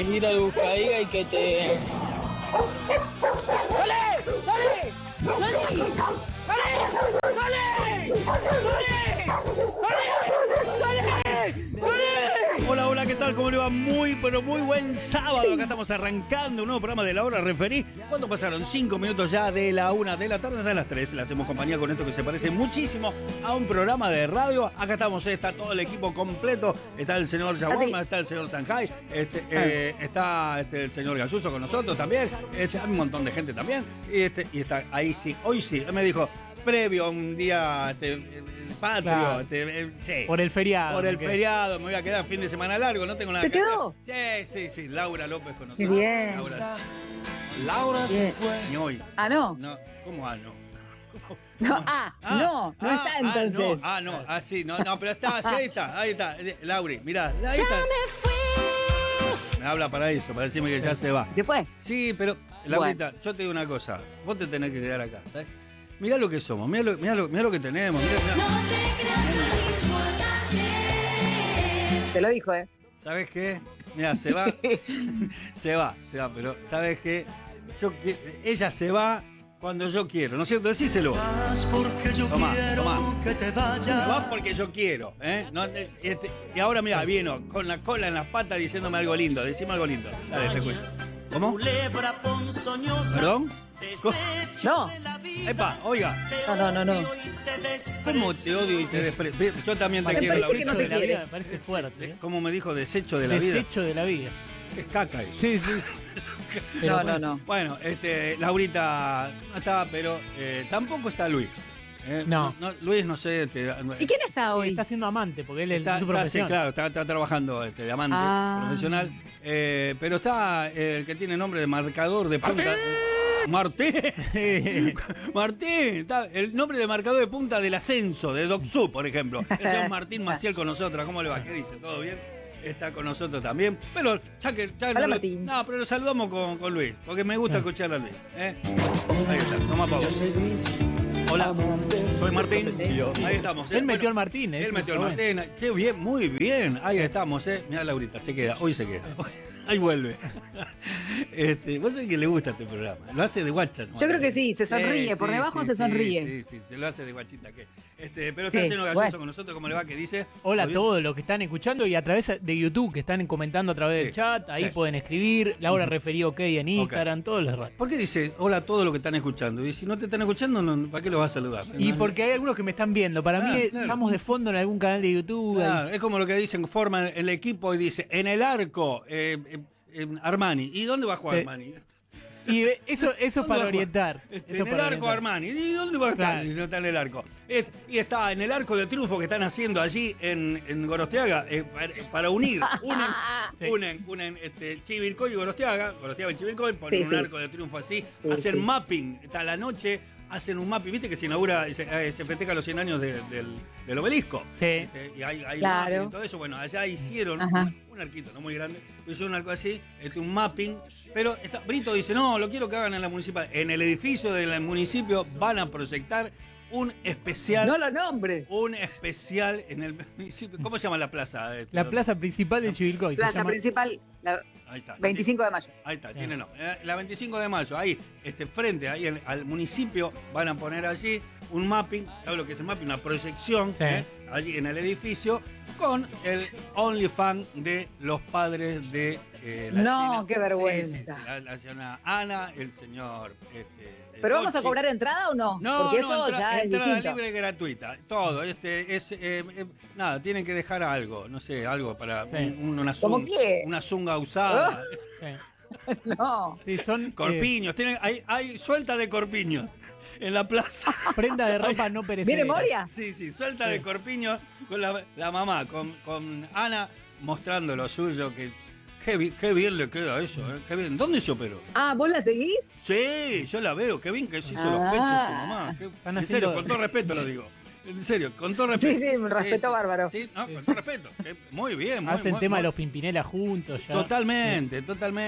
ir al Buscaiga y que te... ¡Sale! ¡Sale! ¡Sale! ¡Sale! ¡Sale! Hola, hola, ¿qué tal? ¿Cómo le va? Muy, pero muy buen sábado. Acá estamos arrancando un nuevo programa de La Hora Referí. ¿Cuánto pasaron? 5 minutos ya de la 1 de la tarde hasta las 3. Le hacemos compañía con esto que se parece muchísimo a un programa de radio. Acá estamos, está todo el equipo completo. Está el señor Yaguarma, está el señor Sanjay, está el señor Galluso con nosotros también. Hay un montón de gente también. Y está ahí sí, hoy sí. Él me dijo, previo a un día patrio, claro. Sí. Por el feriado. Por el feriado, me voy a quedar fin de semana largo, no tengo nada ¿Se que quedó? hacer. Sí, Laura López con nosotros. Qué bien. Laura Bien. se fue. Ni hoy. Ah, no. No, ¿cómo no? No está entonces. Sí, no, pero está, sí, ahí está, Lauri, mirá, ahí está. Me habla para eso, para decirme que ya se va. ¿Se fue? Sí, pero, Laurita, yo te digo una cosa, vos te tenés que quedar acá, ¿sabes? Mirá lo que somos, mirá lo que tenemos, mirá. Te lo dijo, ¿eh? ¿Sabes qué? Mirá, se va, pero ¿sabes qué? Ella se va cuando yo quiero, ¿no es cierto? Decíselo. Tomá. Se va porque yo quiero, ¿eh? No, y ahora mirá, vino con la cola en las patas diciéndome algo lindo, decime algo lindo. Dale, te escucho. ¿Cómo? ¿Perdón? No. Epa, oiga. No. ¿Cómo te odio y te desprecio? Yo también te Me quiero, parece que Laurita. no te de la quiere. vida me parece fuerte. ¿eh? ¿Cómo me dijo desecho de la vida? Desecho de la vida. Es caca eso. Sí. Pero No. Bueno, Laurita no está, pero tampoco está Luis. No. Luis, no sé. ¿Y quién está hoy? está siendo amante porque él es su sí, profesión. claro, está trabajando de amante profesional. Pero está el que tiene nombre de marcador de punta. Martín, está el nombre de marcador de punta del ascenso, de Docsú, por ejemplo. El señor Martín Maciel con nosotros. ¿Cómo le va? ¿Qué dice? ¿Todo bien? Está con nosotros también. Pero ya Hola, Martín. No, pero lo saludamos con Luis, porque me gusta escuchar a Luis. Ahí está, toma pausa. Hola, soy Martín. Ahí estamos. Él metió al Martín. Él metió al Martín. Qué bien, muy bien. Ahí estamos, Mirá, Laurita, se queda. Hoy se queda. Ahí vuelve. Vos sabés que le gusta este programa. Lo hace de guacha, ¿no? Yo creo que sí, se sonríe. Por debajo se sonríe. Sí, se lo hace de guachita. Pero está el señor Galloso con nosotros. ¿Cómo le va? ¿Qué dice? Hola a todos los que están escuchando y a través de YouTube, que están comentando a través del chat. Ahí pueden escribir. La Hora Referí OK en Instagram, todos los radios. ¿Por qué dice hola a todos los que están escuchando? Y si no te están escuchando, ¿para qué los vas a saludar? Y porque hay algunos que me están viendo. Para mí estamos de fondo en algún canal de YouTube. Claro, es como lo que dicen, forman el equipo y dice, en el arco, Armani. ¿Y dónde va a jugar Armani? Y eso es para orientar. En el arco Armani. ¿Y dónde va a estar? Claro. No está en el arco. Y está en el arco de triunfo que están haciendo allí en Gorostiaga para unir. Unen Chivilcoy y Gorostiaga y Chivilcoy, ponen un arco de triunfo así, hacen mapping. Está a la noche, hacen un mapping. ¿Viste que se inaugura, se festeja los 100 años del obelisco? Sí. Y hay claro. mapping y todo eso. Bueno, allá hicieron un arquito, no muy grande, hicieron un arco así, un mapping. Pero Brito dice, no, lo quiero que hagan en la municipal. En el edificio del municipio van a proyectar un especial. No lo nombres. Un especial en el municipio. ¿Cómo se llama la plaza? La plaza principal de Chivilcoy. Plaza principal, ahí está, 25 de mayo. Ahí está, tiene no. La 25 de mayo, ahí, frente ahí al municipio, van a poner allí un mapping. ¿Sabes lo que es el mapping? Una proyección allí en el edificio con el OnlyFans de los padres de la China. Qué vergüenza. La señora Ana, el señor. ¿Pero vamos a cobrar entrada o no? No, porque eso ya es entrada distinto. libre y gratuita. Todo. Nada, tienen que dejar algo, no sé, algo para una zunga usada. No. Sí, son corpiños. Hay suelta de corpiños en la plaza. Prenda de ropa no perecedera. ¿Viene Moria? Sí, suelta de corpiños con la mamá, con Ana mostrando lo suyo. Qué bien le queda eso, qué bien. ¿Dónde se operó? ¿Vos la seguís? Sí, yo la veo, qué bien que se hizo los pechos tu mamá. En serio, con todo respeto lo digo. En serio, con todo respeto. Sí, un respeto barbaro. Sí, no, con todo respeto. Muy bien. Hacen tema de los Pimpinela juntos ya. Totalmente.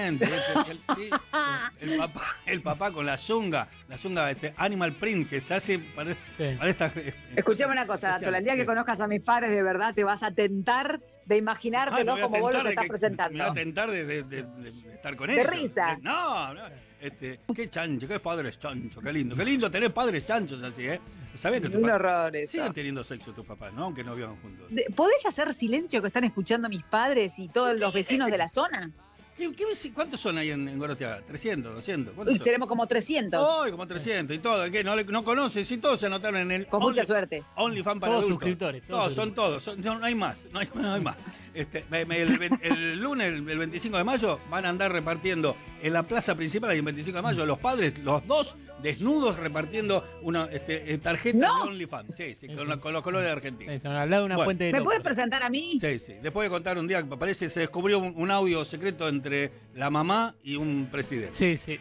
El papá con la zunga Animal Print que se hace para esta. Escuchame una cosa, Dato, el día que conozcas a mis padres de verdad te vas a tentar de imaginártelo como vos lo estás presentando. Me voy a tentar de estar con De ellos. risa. No. Qué chancho, qué padres chancho, qué lindo tener padres chanchos así, ¿eh? ¿Sabías que tus Un padres horror eso. siguen teniendo sexo tus papás, ¿no? Aunque no vivan juntos. ¿Podés hacer silencio que están escuchando mis padres y todos los vecinos de la zona? ¿Cuántos son ahí en Gorostiaga? ¿300, 200? ¿Cuántos Uy, son? seremos como 300. ¡Ay, como 300! Y todo, ¿qué? ¿No conoces? Y todos se anotaron en el... Con mucha suerte. OnlyFans para Todos adultos. suscriptores. Todos. No hay más. No hay más. El lunes, el 25 de mayo, van a andar repartiendo en la plaza principal, y el 25 de mayo, los padres, los dos, desnudos, repartiendo una tarjeta ¡No! de OnlyFans. Sí, con los colores de Argentina. Sí, se me hablaba de una fuente de ¿Me locos. puedes presentar a mí? Sí. Después de contar un día, parece que se descubrió un audio secreto entre la mamá y un presidente. Sí.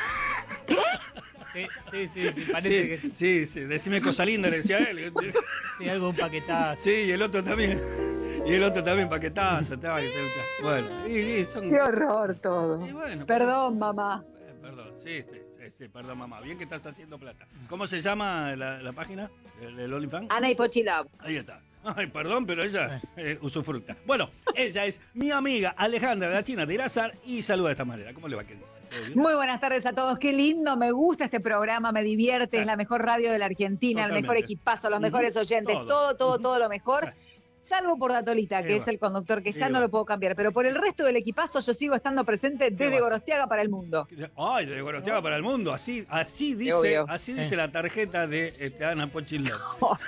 Sí, parece que Sí, decime cosa linda, le decía a él. sí, algo empaquetado. Sí, y el otro también. Paquetazo. Bueno, y son... Qué horror todo. Y bueno, Perdón, mamá. Perdón, sí, perdón, mamá. Bien que estás haciendo plata. ¿Cómo se llama la página? ¿El OnlyFans? Ana y Pochi Love. Ahí está. Ay, perdón, pero ella usufructa. Bueno, ella es mi amiga Alejandra de la China de Irazar y saluda de esta manera. ¿Cómo le va? ¿Qué dice? ¿Todo bien? Muy buenas tardes a todos. Qué lindo, me gusta este programa, me divierte. Sí. Es la mejor radio de la Argentina, el Totalmente. mejor equipazo, los mejores oyentes, todo lo mejor. Sí. Salvo por Datolita, que Y es bueno. el conductor, que ya Y no bueno. lo puedo cambiar. Pero por el resto del equipazo yo sigo estando presente desde vas? Gorostiaga para el mundo. Ay, de Gorostiaga para el mundo. Así dice, Obvio. la tarjeta de Ana Pochilón.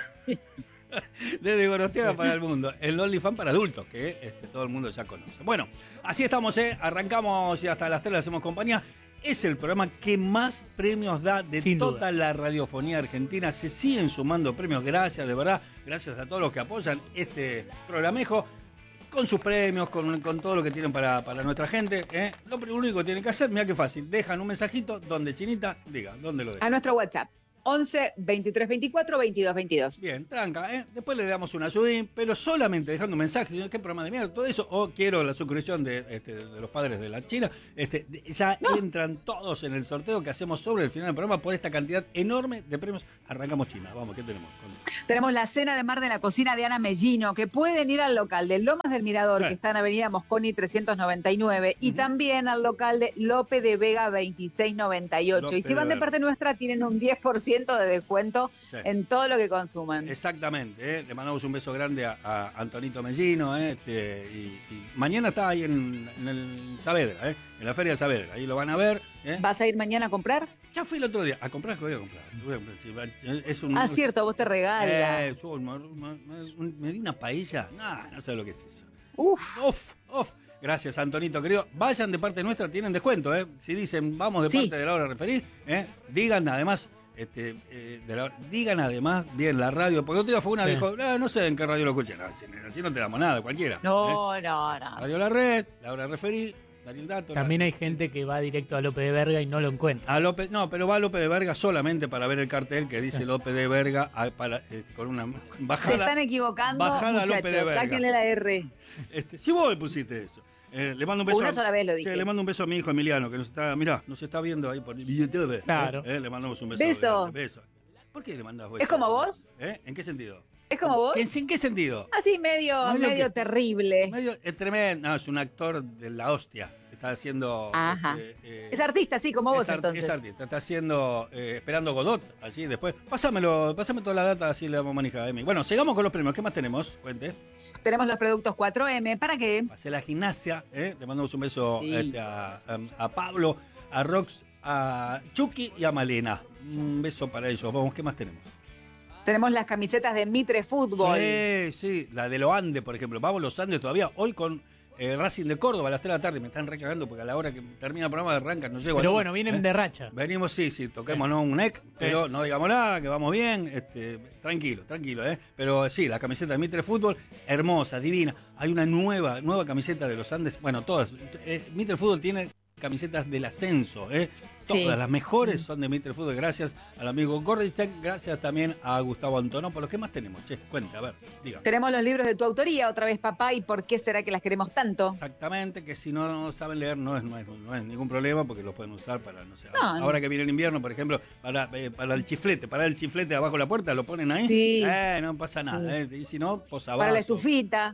Desde Gorostiaga para el mundo. El OnlyFans para adultos, que todo el mundo ya conoce. Bueno, así estamos, arrancamos y hasta las 3 le hacemos compañía. Es el programa que más premios da de Sin duda. toda la radiofonía argentina. Se siguen sumando premios, gracias, de verdad. Gracias a todos los que apoyan este programejo. Con sus premios, con todo lo que tienen para nuestra gente. Lo único que tienen que hacer, mira qué fácil. Dejan un mensajito donde Chinita diga, ¿dónde lo dejan? A nuestro WhatsApp, 11 23 24 22 22. Bien, tranca, Después le damos un ayudín, pero solamente dejando un mensaje, señor, qué programa de mierda, todo eso, o quiero la suscripción de los padres de la China, ya entran todos en el sorteo que hacemos sobre el final del programa por esta cantidad enorme de premios. Arrancamos China, vamos, ¿qué tenemos? Tenemos la cena de mar de la cocina de Ana Mellino, que pueden ir al local de Lomas del Mirador, Sí. que está en Avenida Mosconi 399, y también al local de Lope de Vega 2698. Lope Y si van de de parte nuestra, tienen un 10% de descuento Sí. en todo lo que consuman. Exactamente, le mandamos un beso grande a Antonito Mellino, y mañana está ahí en el Saavedra, en la Feria de Saavedra, ahí lo van a ver. ¿Vas a ir mañana a comprar? Ya fui el otro día a comprar, voy a comprar. Es un, Cierto, vos te regalas. me di una paella, no sé lo que es eso. Uf. Uf. Gracias, Antonito, querido. Vayan de parte nuestra, tienen descuento, Si dicen vamos de Sí. parte de la hora referí, digan además, digan además bien la radio, porque otro día fue una Sí. dijo, no sé en qué radio lo escuché, así no te damos nada, cualquiera. No. Radio La Red, la hora referí, Darío el dato. También hay gente que va directo a López de Verga y no lo encuentra. A López, no, pero va a López de Verga solamente para ver el cartel que dice López de Verga con una bajada. Se están equivando, bajada a López de muchachos. Verga. Sáquenle la R. Si vos le pusiste eso. Le mando un beso. Una sola vez lo dije. Le mando un beso a mi hijo Emiliano, que nos está viendo ahí por YouTube. Claro. Le mandamos un beso. Besos. grande, beso. ¿Por qué le mandas besos? ¿Es como vos? ¿En qué sentido? ¿Es como vos? ¿En qué sentido? Así medio que- terrible. Es tremendo. No, es un actor de la hostia. Está haciendo. Ajá. Es artista, sí, como vos entonces. Es artista. Está haciendo. Esperando Godot. Allí después. Pásame toda la data, así le vamos a manejar a Emi. Bueno, sigamos con los premios. ¿Qué más tenemos? Cuente. Tenemos los productos 4M. ¿Para qué? Hacer la gimnasia. Le mandamos un beso Sí. a Pablo, a Rox, a Chucky y a Malena. Un beso para ellos. Vamos, ¿qué más tenemos? Tenemos las camisetas de Mitre Fútbol. Sí, la de los Andes, por ejemplo. Vamos los Andes todavía. Hoy con Racing de Córdoba a las 3 de la tarde. Me están recagando porque a la hora que termina el programa de arranca no llego. Pero bueno, vienen de racha. Venimos, sí, toquémonos un neck, pero no digamos nada, que vamos bien, tranquilo, Pero sí, la camiseta de Mitre Fútbol, hermosa, divina. Hay una nueva camiseta de los Andes, bueno, todas. Mitre Fútbol tiene camisetas del ascenso, Todas Sí. las mejores son de Mitre Fútbol, gracias al amigo Gordicek, gracias también a Gustavo Antonopoulos. ¿Qué más tenemos? Che, cuenta, a ver, diga. Tenemos los libros de tu autoría, otra vez papá, ¿y por qué será que las queremos tanto? Exactamente, que si no saben leer no es ningún problema porque los pueden usar para, no sé, No, ahora que viene el invierno, por ejemplo, para el chiflete abajo de la puerta, lo ponen ahí, Sí. no pasa nada, y si no, posavasos. Para la estufita.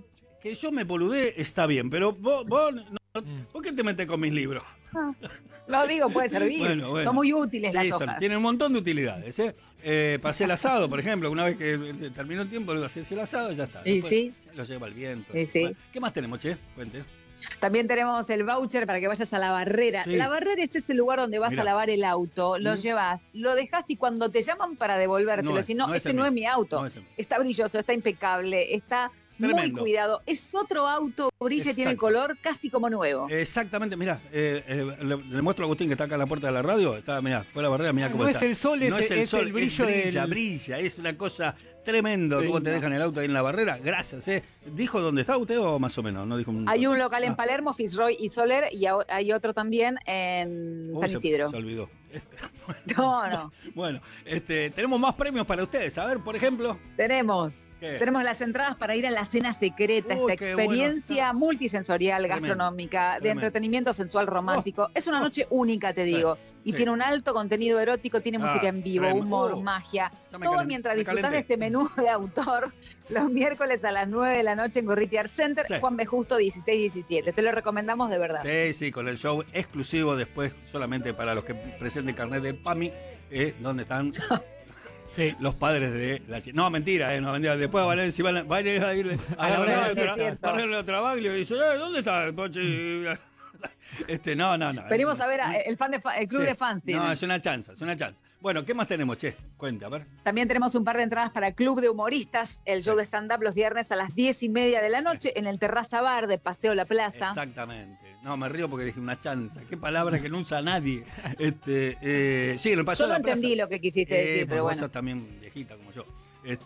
que yo me boludee está bien, pero vos ¿por qué te metes con mis libros? Lo digo, puede servir. Bueno. Son muy útiles las hojas. Tienen un montón de utilidades. Pasé el asado, por ejemplo, una vez que terminó el tiempo, luego haces el asado y ya está. Y Después, sí. lo lleva el viento. Y sí. Bueno, ¿qué más tenemos, Che? Cuente. También tenemos el voucher para que vayas a La Barrera. Sí. La Barrera es ese lugar donde vas a lavar el auto, lo llevas, lo dejas y cuando te llaman para devolvértelo, si no, este no es mi auto. No es está brilloso, está impecable, está tremendo. Muy cuidado. Es otro auto, brilla y tiene el color casi como nuevo. Exactamente, mirá, le muestro a Agustín que está acá en la puerta de la radio, mirá, fue a La Barrera, mirá cómo está. No es el sol, no es el sol, el brillo brilla, es una cosa tremendo. ¿Cómo te dejan el auto ahí en La Barrera? Gracias, ¿Dijo dónde está usted o más o menos? No dijo. Hay un local en Palermo, Fitzroy y Soler, y hay otro también en San Isidro. Se olvidó. No. Bueno, tenemos más premios para ustedes. A ver, por ejemplo. Tenemos las entradas para ir a la cena secreta, esta experiencia multisensorial, gastronómica, de entretenimiento sensual romántico. Es una noche única, te digo. Y tiene un alto contenido erótico, tiene música en vivo, humor, magia. Todo mientras disfrutás de este menú de autor los miércoles a las 9 de la noche en Gorriti Art Center, Juan B. Justo 1617. Te lo recomendamos de verdad. Sí, con el show exclusivo después solamente para los que presenten carnet del PAMI, donde están los padres de la chica. No, mentira, no, mentira. Después van a ir a la Travaglio y dice, ¿dónde está el Pochi? No. Venimos a ver el club de fans. No, es una chance. Bueno, ¿qué más tenemos, Che? Cuenta, a ver. También tenemos un par de entradas para Club de Humoristas, el show de stand-up los viernes a las 10:30 de la noche en el Terraza Bar de Paseo La Plaza. Exactamente. No, me río porque dije una chanza. Qué palabra que no usa nadie. Sí, en el Paseo Yo no La Plaza. entendí lo que quisiste decir, pero bueno. Vos sos también viejita como yo.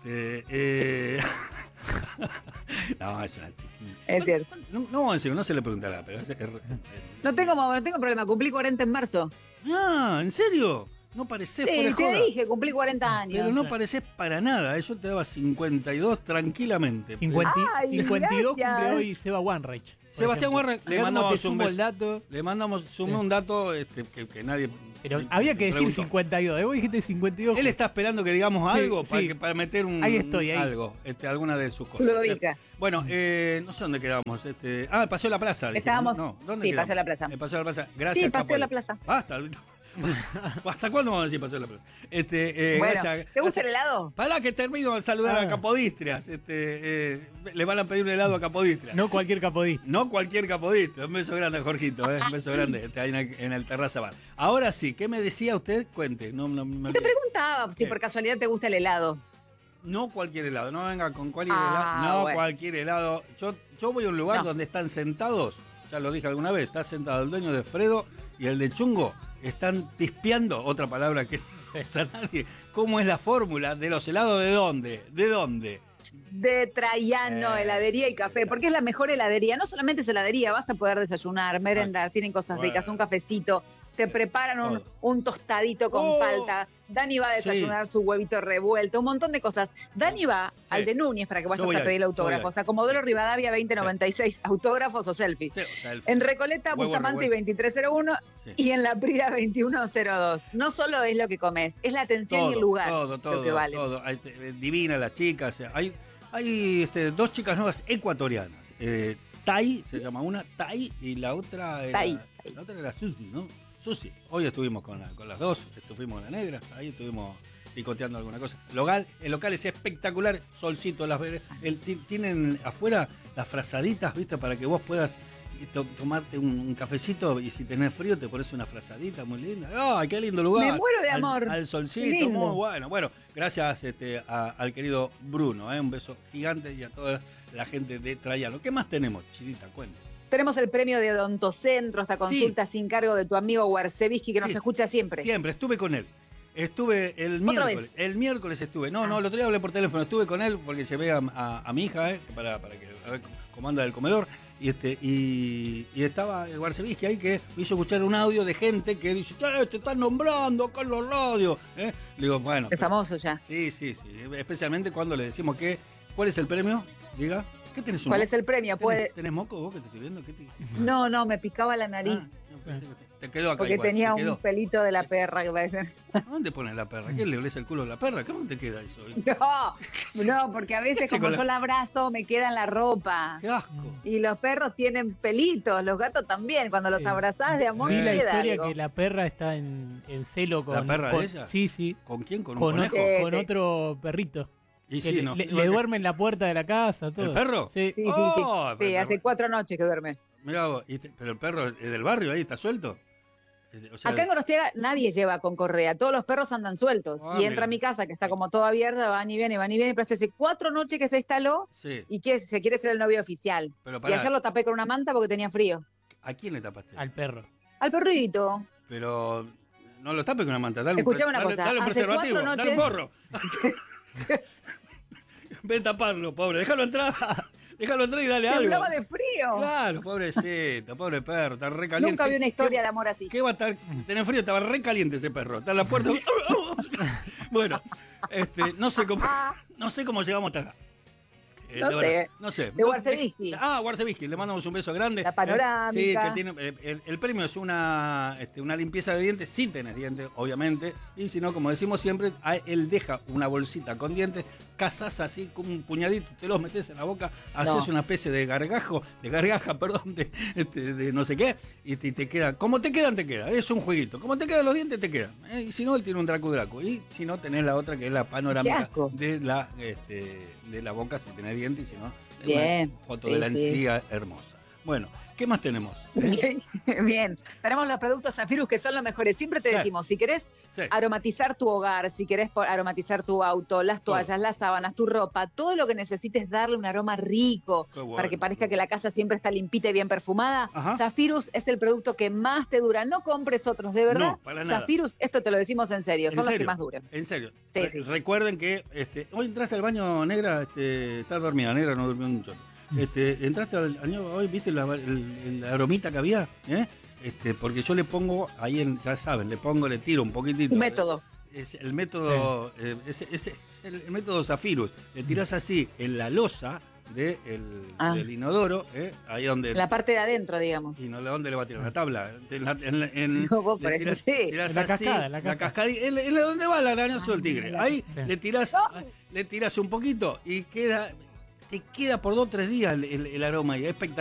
No, es una chiquita. Es cierto. No, en serio, no se le preguntará, pero no tengo problema, cumplí 40 en marzo. Ah, ¿en serio? No parecés fuera de joda. Te dije, cumplí 40 años. Pero no parecés para nada, yo te daba 52 tranquilamente. 52 cumple hoy Seba Wanreich. Sebastián Wanreich, le mandamos un beso. Dato. Le mandamos un dato que nadie... Pero había que decir 52, vos dijiste 52. Él está esperando que digamos algo para meter algo, alguna de sus cosas. Bueno, no sé dónde quedamos. Paseo la Plaza. Estábamos. ¿Dónde Paseo la Plaza. Paseo la Plaza. Gracias. Sí, Paseo la Plaza. Basta. ¿Hasta cuándo vamos a decir Paseo la Plaza? Bueno, ¿te gusta el helado? Para que termino de saludar a Capodistrias. Le van a pedir un helado a Capodistrias. No cualquier Capodistria. No cualquier Capodistria. Un beso grande a Jorgito, un beso grande ahí en el Terraza Bar. Ahora sí, ¿qué me decía usted? Cuente. Te preguntaba si por casualidad te gusta el helado. No cualquier helado, no venga con cualquier helado. No cualquier helado. Yo voy a un lugar donde están sentados, ya lo dije alguna vez, está sentado el dueño de Fredo y el de Chungo. Están pispeando, otra palabra que no usa nadie. ¿Cómo es la fórmula de los helados? ¿De dónde? De Traiano, heladería y café, porque es la mejor heladería. No solamente es heladería, vas a poder desayunar, merendar, tienen cosas ricas, un cafecito, te preparan un tostadito con palta. Dani va a desayunar su huevito revuelto, un montón de cosas. Dani va al de Núñez para que vayas a pedir el autógrafo. O sea, Comodoro Rivadavia 2096, autógrafos o selfies. En Recoleta, Bustamante y 2301 y en La Prida 2102. No solo es lo que comes, es la atención y el lugar lo que vale. Todo. Divina las chicas. Hay dos chicas nuevas ecuatorianas. Tai, se llama una, Tai, y la otra era Susi, ¿no? Susi. Hoy estuvimos con las dos, fuimos con la negra, ahí estuvimos picoteando alguna cosa. El local es espectacular, solcito, tienen afuera las frazaditas, ¿viste? Para que vos puedas tomarte un cafecito y si tenés frío te pones una frazadita muy linda. ¡Ay, qué lindo lugar! Me muero de amor. Al solcito, muy bueno. Bueno, gracias al querido Bruno, un beso gigante y a toda la gente de Traiano. ¿Qué más tenemos, Chilita? Cuenta. Tenemos el premio de Odontocentro, esta consulta sin cargo de tu amigo Warcevsky, que nos escucha siempre. Siempre, estuve con él. Estuve el miércoles. El miércoles estuve. No, el otro día hablé por teléfono. Estuve con él porque llevé a mi hija, para que a ver cómo anda el comedor. Y estaba Warcevsky ahí que me hizo escuchar un audio de gente que dice, te están nombrando acá en los radios. Le digo, bueno. Es famoso ya. Sí. Especialmente cuando le decimos ¿cuál es el premio? Diga. ¿Qué tenés? ¿Cuál es el premio? ¿Tenés moco vos que te estoy viendo? ¿Qué te hiciste? No, me picaba la nariz. Te quedó acá Porque igual, tenía te quedó. un pelito de la perra que parece. ¿Dónde pones la perra? ¿Qué le olés el culo a la perra? ¿Cómo te queda eso? No, porque a veces como yo la abrazo me queda en la ropa. ¡Qué asco! Y los perros tienen pelitos, los gatos también. Cuando los abrazás de amor, Vi la queda historia algo. que la perra está en celo con... ¿La perra con- de ella? Sí. ¿Con quién? ¿Con un Con, conejo? con otro perrito. Y Que sí, no. le duerme en la puerta de la casa, todo. ¿El perro? Sí. Sí, Oh, sí, hace 4 noches que duerme. Mirá vos, pero el perro es del barrio ahí, ¿está suelto? O sea, Acá en Gorostiaga nadie lleva con correa, todos los perros andan sueltos. Ah, Y entra mira. a mi casa, que está como toda abierta, van y vienen, pero hace 4 noches que se instaló sí, y que se quiere ser el novio oficial. pero Y pará, ayer lo tapé con una manta porque tenía frío. ¿a quién le tapaste? Al perro. Al perrito. Pero no lo tapes con una manta, dale Escuchame una dale, cosa, dale un hace preservativo, 4 dale un noches- forro. Ven a taparlo, pobre, déjalo entrar y dale algo. Temblaba de frío. Claro, pobrecito, pobre perro, está re caliente. Nunca vi una historia de amor así. ¿Qué va a estar? Tener frío, estaba re caliente ese perro. Está en la puerta. Bueno, no sé cómo llegamos hasta acá. No de sé. verdad, no sé. De Warcevsky. Warcevsky, le mandamos un beso grande. La panorámica. Sí, que tiene, el premio es una limpieza de dientes, si tenés dientes, obviamente. Y si no, como decimos siempre, él deja una bolsita con dientes, cazás así como un puñadito, te los metés en la boca, haces una especie de gargaja, de no sé qué, y te queda. Como te quedan, te queda. Es un jueguito. Como te quedan los dientes, te quedan. Y si no, él tiene un Dracu. Y si no, tenés la otra que es la panorámica de la boca, si tenés dientes, y si no, Bien, una foto sí, de la sí. encía hermosa. Bueno, ¿qué más tenemos? Bien, tenemos los productos Zafirus que son los mejores. Siempre te Sí. decimos, si querés Sí. aromatizar tu hogar, si querés aromatizar tu auto, las toallas, las sábanas, tu ropa, todo lo que necesites darle un aroma rico Qué bueno. para que parezca que la casa siempre está limpita y bien perfumada, Ajá. Zafirus es el producto que más te dura. No compres otros, de verdad. No, para nada. Zafirus, esto te lo decimos en serio, son ¿En los serio? que más duran. En serio. Sí, sí. Recuerden que hoy entraste al baño, negra, está dormida, negra no durmió mucho. Entraste al baño hoy, viste la aromita que había, porque yo le pongo ahí, ya saben, le tiro un poquitito. Un método. Es el método, es el método Zafirus. Le tirás así en la losa del inodoro, ahí donde. La parte de adentro, digamos. ¿Y no, dónde le va a tirar? ¿La tabla? No, vos por eso sí. Tirás La así, cascada, la cascadilla. En donde va el arañazo del tigre. Ahí Sí. le tirás un poquito y te queda por 2 o 3 días el aroma y es espectacular.